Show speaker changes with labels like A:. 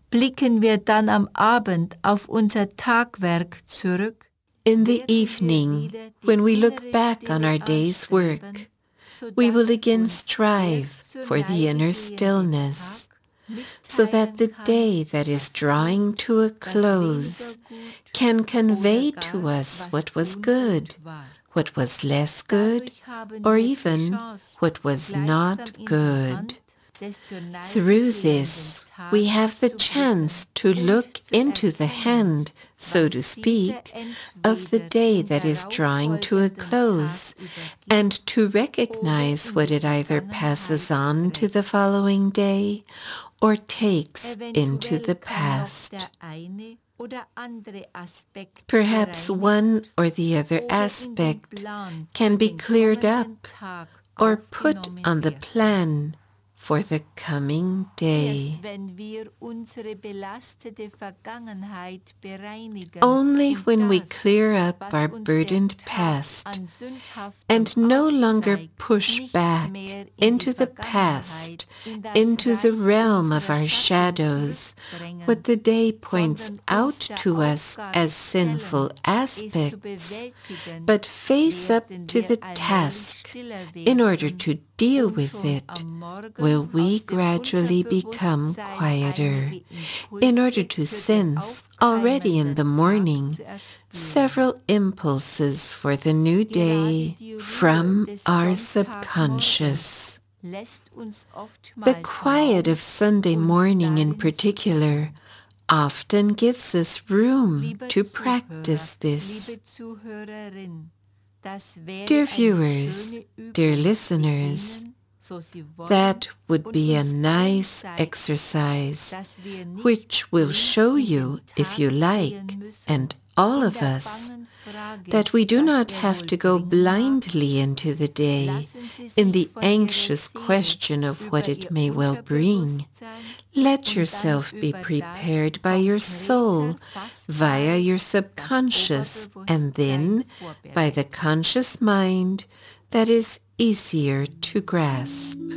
A: blicken wir dann am Abend auf unser Tagwerk zurück,
B: In the evening, when we look back on our day's work, we will again strive for the inner stillness, so that the day that is drawing to a close can convey to us what was good, what was less good, or even what was not good. Through this, we have the chance to look into the hand, so to speak, of the day that is drawing to a close, and to recognize what it either passes on to the following day or takes into the past. Perhaps one or the other aspect can be cleared up or put on the plan for the coming day. Only when we clear up our burdened past and no longer push back into the past, into the realm of our shadows, what the day points out to us as sinful aspects, but face up to the task in order to deal with it, will we gradually become quieter, in order to sense already in the morning several impulses for the new day from our subconscious. The quiet of Sunday morning in particular often gives us room to practice this. Dear viewers, dear listeners, that would be a nice exercise, which will show you, if you like, and all of us, that we do not have to go blindly into the day in the anxious question of what it may well bring. Let yourself be prepared by your soul, via your subconscious, and then by the conscious mind that is easier to grasp.